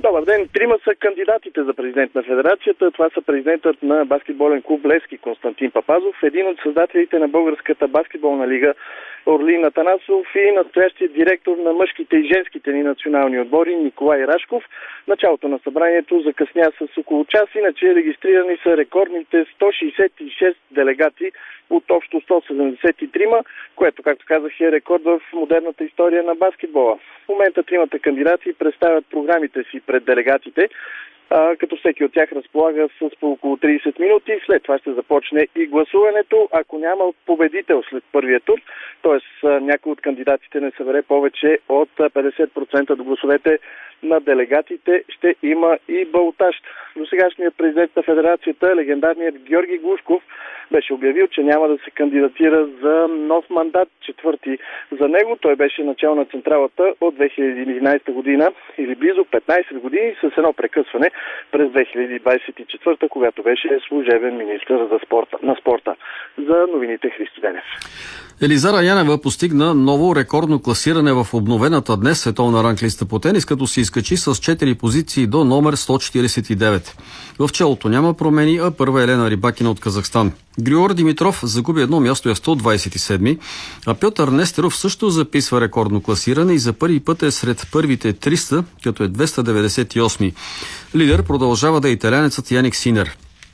Добър ден. Трима са кандидатите за президент на федерацията. Това са президентът на баскетболен клуб Левски Константин Папазов, един от създателите на Българската баскетболна лига Орлин Атанасов и настоящият директор на мъжките и женските ни национални отбори Николай Рашков. Началото на събранието закъсня с около час, иначе регистрирани са рекордните 166 делегати от общо 173, което, както казах, е рекорд в модерната история на баскетбола. В момента тримата кандидати представят програмите си пред делегатите, като всеки от тях разполага с по около 30 минути. След това ще започне и гласуването. Ако няма победител след първия тур, т.е. някой от кандидатите не събере повече от 50% от гласовете на делегатите, ще има и балотаж. Досегашният президент на федерацията, легендарният Георги Глушков, беше обявил, че няма да се кандидатира за нов мандат, четвърти за него. Той беше начал на централата от 2011 година или близо 15 години с едно прекъсване през 2024, когато беше служебен министър на спорта. За новините Христо Денев. Елизара Янева постигна ново рекордно класиране в обновената днес световна ранглиста по тенис, като се изкачи с 4 позиции до номер 149. В челото няма промени, а първа Елена Рибакина от Казахстан. Григор Димитров загуби едно място, е 127, а Пьотър Нестеров също записва рекордно класиране и за първи път е сред първите 300, като е 298. Лидер продължава да е италянецът Яник Синер.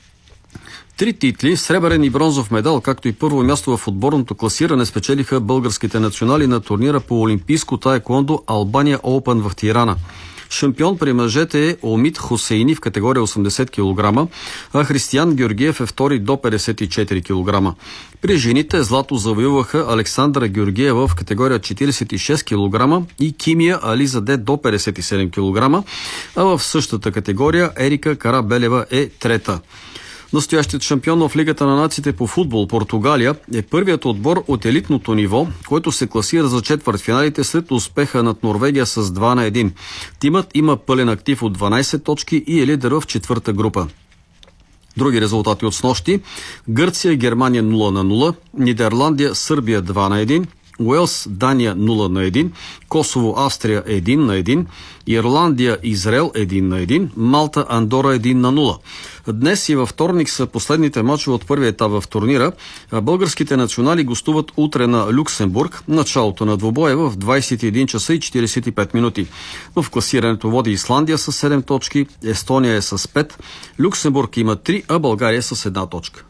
3 титли, сребърен и бронзов медал, както и първо място в отборното класиране спечелиха българските национали на турнира по олимпийско таеквондо Албания Оупън в Тирана. Шампион при мъжете е Омид Хусейни в категория 80 кг, а Християн Георгиев е втори до 54 кг. При жените злато завоюваха Александра Георгиева в категория 46 кг и Кимия Ализаде до 57 кг, а в същата категория Ерика Карабелева е трета. Настоящият шампион в Лигата на нациите по футбол Португалия е първият отбор от елитното ниво, който се класира за четвъртфиналите след успеха над Норвегия с 2-1. Тимът има пълен актив от 12 точки и е лидер в четвърта група. Други резултати от снощи: Гърция, Германия 0-0, Нидерландия, Сърбия 2-1, Уелс, Дания 0-1, Косово, Австрия 1-1, Ирландия, Израел 1-1, Малта, Андора 1-0. Днес и във вторник са последните мачове от първия етап в турнира. Българските национали гостуват утре на Люксембург. Началото на двубоя в 21 часа и 45 минути. В класирането води Исландия с 7 точки, Естония е с 5, Люксембург има 3, а България с 1 точка.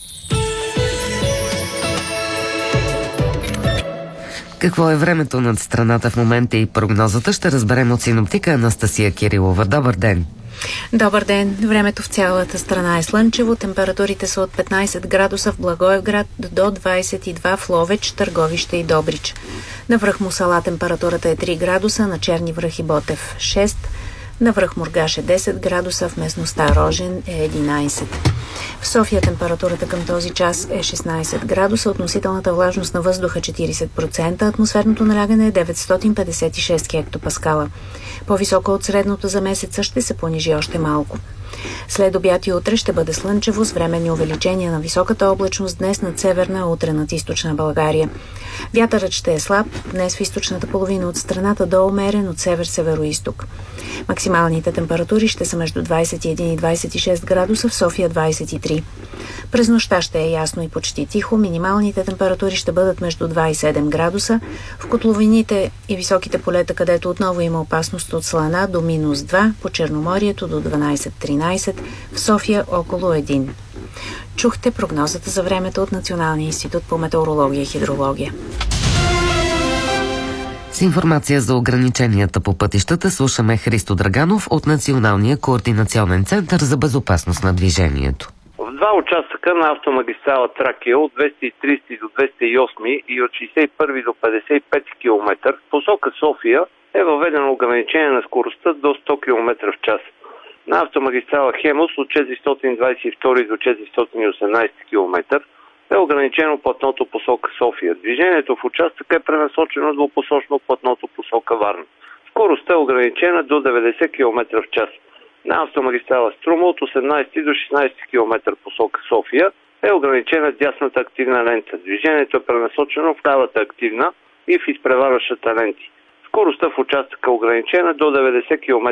Какво е времето над страната в момента и прогнозата ще разберем от синоптика Анастасия Кирилова. Добър ден! Добър ден! Времето в цялата страна е слънчево. Температурите са от 15 градуса в Благоевград до 22 в Ловеч, Търговище и Добрич. На връх Мусала температурата е 3 градуса, на Черни връх и Ботев 6, на връх Мургаш е 10 градуса, в местността Рожен е 11. В София температурата към този час е 16 градуса, относителната влажност на въздуха 40%, атмосферното налягане е 956 хектопаскала. По-високо от средното за месеца ще се понижи още малко. След обяд и утре ще бъде слънчево с временни увеличения на високата облачност днес над северна, а утре над източна България. Вятърът ще е слаб, днес в източната половина от страната до умерен от север-североизток. Максималните температури ще са между 21 и 26 градуса, в София 23. През нощта ще е ясно и почти тихо, минималните температури ще бъдат между 2 и 7 градуса, в котловините и високите полета, където отново има опасност от слана, до минус 2, по Черноморието до 12-13, в София около 1. Чухте прогнозата за времето от Националния институт по метеорология и хидрология. С информация за ограниченията по пътищата слушаме Христо Драганов от Националния координационен център за безопасност на движението. В два участъка на автомагистрала Тракия от 230 до 208 и от 61 до 55 км в посока София е въведено ограничение на скоростта до 100 км в час. На автомагистрала Хемус от 422 до 418 км е ограничено платното посока София. Движението в участъка е пренасочено двупосочно платното посока Варна. Скоростта е ограничена до 90 км в час. На автомагистрала Струма от 18 до 16 км посока София е ограничена дясната активна лента. Движението е пренасочено в лявата активна и в изпреварващата ленти. Скоростта в участъка е ограничена до 90 км